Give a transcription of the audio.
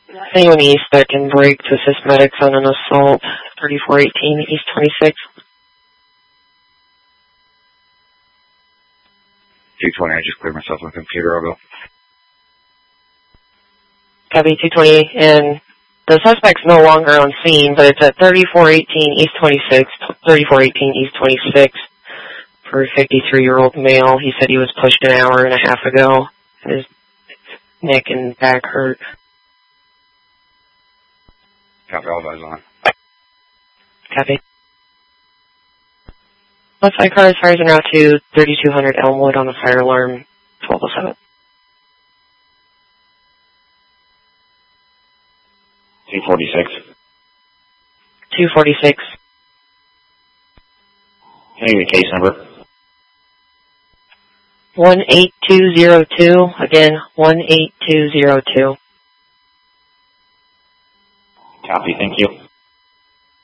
Anyone east that can break to assist medics on an assault, 3418 East 26. 220, I just cleared myself on the computer, I'll go. Copy 220, and the suspect's no longer on scene, but it's at 3418 East 26, 3418 East 26, for a 53-year-old male. He said he was pushed an hour and a half ago. His neck and back hurt. Copy, all eyes on. Copy. Left side car is fires en route to 3200 Elmwood on the fire alarm, 1207. 246. 246. Give me the case number. 18202. Again, 18202. Copy, thank you.